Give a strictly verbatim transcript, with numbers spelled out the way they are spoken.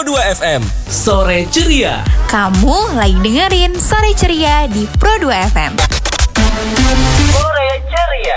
dua F M. Sore Ceria. Kamu lagi dengerin Sore Ceria di Pro dua F M. Sore Ceria.